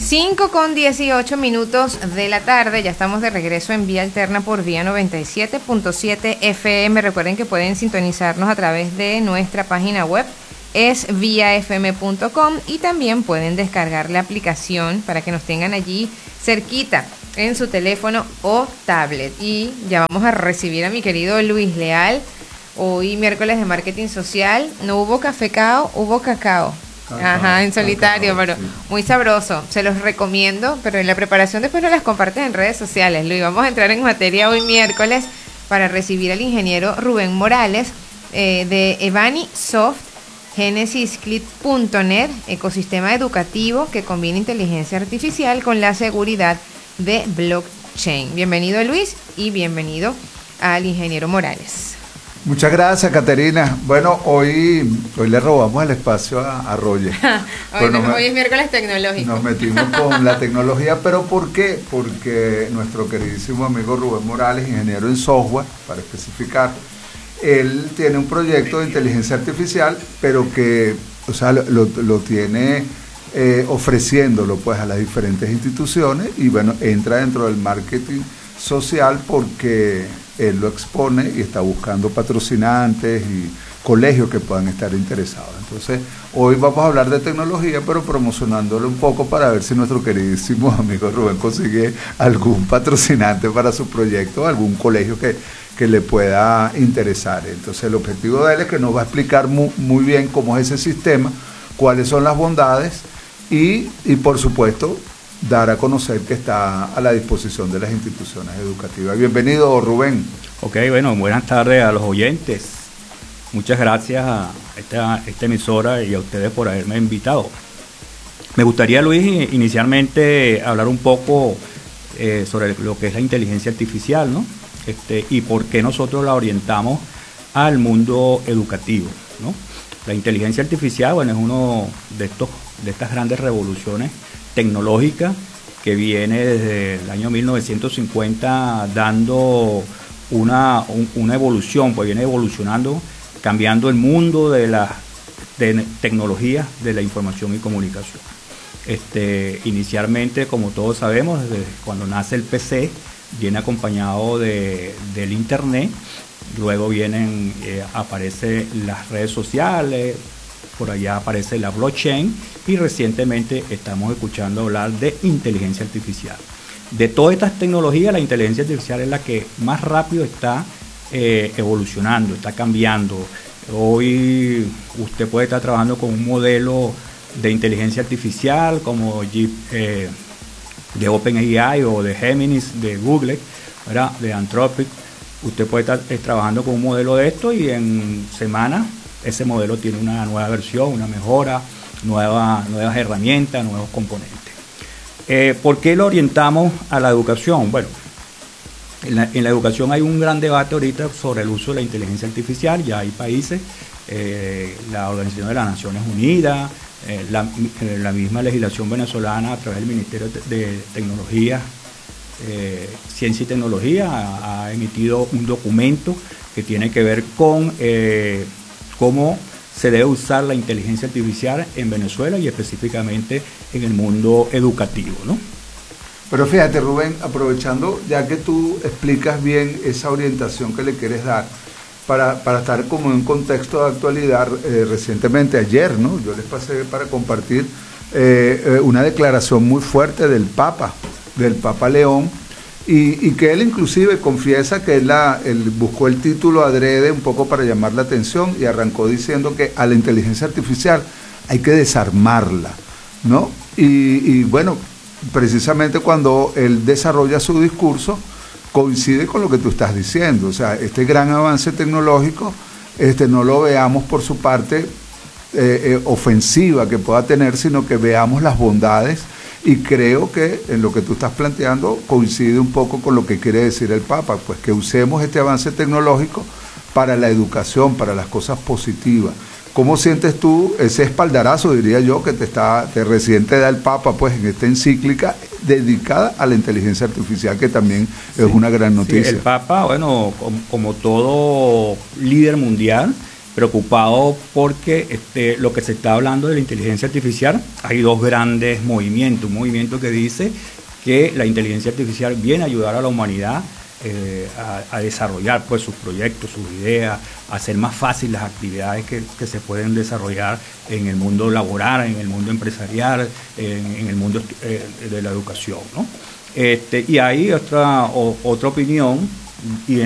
5:18 de la tarde, ya estamos de regreso en Vía Alterna por Vía 97.7 FM. Recuerden que pueden sintonizarnos a través de nuestra página web, es viafm.com, y también pueden descargar la aplicación para que nos tengan allí cerquita en su teléfono o tablet. Y ya vamos a recibir a mi querido Luis Leal. Hoy miércoles de marketing social, no hubo cafecao, hubo cacao. Ajá, en solitario, pero sí, muy sabroso. Se los recomiendo, pero en la preparación después nos las compartes en redes sociales, Luis. Vamos a entrar en materia hoy miércoles para recibir al ingeniero Rubén Morales de Evani Soft, GenesisClip.net, ecosistema educativo que combina inteligencia artificial con la seguridad de blockchain. Bienvenido, Luis, y bienvenido al ingeniero Morales. Muchas gracias, Caterina. Bueno, hoy le robamos el espacio a Roger. Hoy es miércoles tecnológico. Nos metimos con la tecnología, pero ¿por qué? Porque nuestro queridísimo amigo Rubén Morales, ingeniero en software, para especificar, él tiene un proyecto de inteligencia artificial, pero que, o sea, lo tiene ofreciéndolo pues a las diferentes instituciones, y bueno, entra dentro del marketing social porque él lo expone y está buscando patrocinantes y colegios que puedan estar interesados. Entonces, hoy vamos a hablar de tecnología, pero promocionándolo un poco para ver si nuestro queridísimo amigo Rubén consigue algún patrocinante para su proyecto, algún colegio que le pueda interesar. Entonces, el objetivo de él es que nos va a explicar muy bien cómo es ese sistema, cuáles son las bondades y por supuesto, dar a conocer que está a la disposición de las instituciones educativas. Bienvenido, Rubén. Ok, bueno, buenas tardes a los oyentes. Muchas gracias a esta emisora y a ustedes por haberme invitado. Me gustaría, Luis, inicialmente hablar un poco sobre lo que es la inteligencia artificial, ¿no? Y por qué nosotros la orientamos al mundo educativo, ¿no? La inteligencia artificial, bueno, es uno de estas grandes revoluciones tecnológica que viene desde el año 1950 dando una evolución, pues viene evolucionando, cambiando el mundo de las tecnologías de la información y comunicación. Inicialmente, como todos sabemos, desde cuando nace el PC, viene acompañado del Internet, luego aparecen las redes sociales, por allá aparece la blockchain, y recientemente estamos escuchando hablar de inteligencia artificial. De todas estas tecnologías, la inteligencia artificial es la que más rápido está evolucionando, está cambiando. Hoy usted puede estar trabajando con un modelo de inteligencia artificial como de OpenAI o de Gemini de Google, ¿verdad? De Anthropic. Usted puede estar trabajando con un modelo de esto y en semanas ese modelo tiene una nueva versión, una mejora, nuevas herramientas, nuevos componentes. ¿Por qué lo orientamos a la educación? Bueno, en la educación hay un gran debate ahorita sobre el uso de la inteligencia artificial. Ya hay países, la Organización de las Naciones Unidas, la misma legislación venezolana a través del Ministerio de Tecnología, Ciencia y Tecnología ha emitido un documento que tiene que ver con cómo se debe usar la inteligencia artificial en Venezuela y específicamente en el mundo educativo, ¿no? Pero fíjate, Rubén, aprovechando ya que tú explicas bien esa orientación que le quieres dar, para estar como en un contexto de actualidad, recientemente ayer, ¿no? Yo les pasé para compartir una declaración muy fuerte del Papa León, y que él inclusive confiesa que él buscó el título adrede un poco para llamar la atención, y arrancó diciendo que a la inteligencia artificial hay que desarmarla, ¿no? Y bueno, precisamente cuando él desarrolla su discurso, coincide con lo que tú estás diciendo. O sea, este gran avance tecnológico, no lo veamos por su parte ofensiva que pueda tener, sino que veamos las bondades. Y creo que en lo que tú estás planteando coincide un poco con lo que quiere decir el Papa, pues que usemos este avance tecnológico para la educación, para las cosas positivas. ¿Cómo sientes tú ese espaldarazo, diría yo, que recién te da el Papa, pues, en esta encíclica dedicada a la inteligencia artificial, que también es una gran noticia? Sí, el Papa, bueno, como todo líder mundial, preocupado porque lo que se está hablando de la inteligencia artificial, hay dos grandes movimientos. Un movimiento que dice que la inteligencia artificial viene a ayudar a la humanidad a desarrollar pues sus proyectos, sus ideas, a hacer más fácil las actividades que se pueden desarrollar en el mundo laboral, en el mundo empresarial, en el mundo de la educación, ¿no? Y hay otra opinión, y